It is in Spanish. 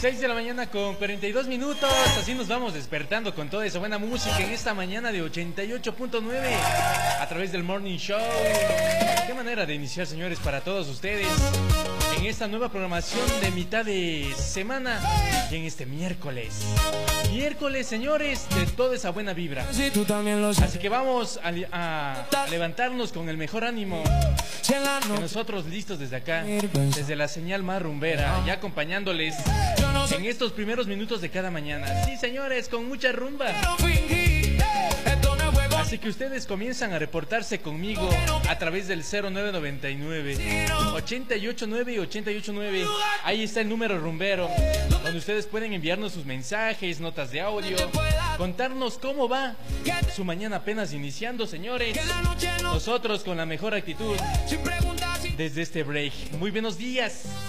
6 de la mañana con 42 minutos. Así nos vamos despertando con toda esa buena música en esta mañana de 88.9 a través del Morning Show. Qué manera de iniciar, señores, para todos ustedes en esta nueva programación de mitad de semana y en este miércoles, señores, de toda esa buena vibra. Así que vamos a levantarnos con el mejor ánimo. Y nosotros listos desde acá, desde la señal más rumbera, ya acompañándoles en estos primeros minutos de cada mañana. Sí, señores, con mucha rumba. Así que ustedes comienzan a reportarse conmigo a través del 0999 889 y 889. Ahí está el número rumbero, donde ustedes pueden enviarnos sus mensajes, notas de audio, contarnos cómo va su mañana apenas iniciando, señores. Nosotros con la mejor actitud desde este break. Muy buenos días.